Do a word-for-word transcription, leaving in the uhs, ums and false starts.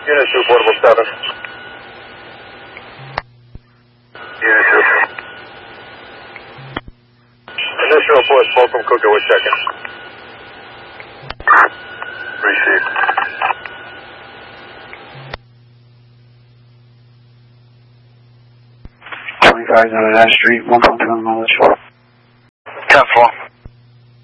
Unit two, portable seven. Unit two. Initial report, smoke from Cougar, we're checking. Received. twenty-five North Ash Street, one point two mileage.